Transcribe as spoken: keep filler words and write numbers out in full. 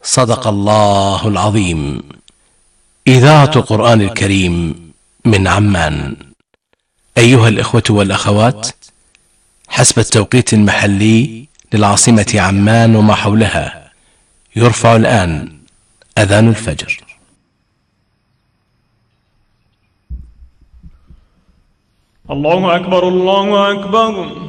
صدق الله العظيم. إذاعة قرآن الكريم من عمان. أيها الإخوة والأخوات، حسب التوقيت المحلي للعاصمة عمان وما حولها، يرفع الآن أذان الفجر. الله أكبر الله أكبر.